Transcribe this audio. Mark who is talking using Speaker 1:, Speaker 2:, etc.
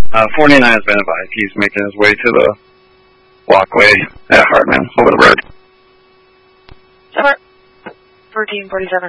Speaker 1: 49 has been advised. He's making his way to the walkway at Hartman over the road.
Speaker 2: Support. 1447.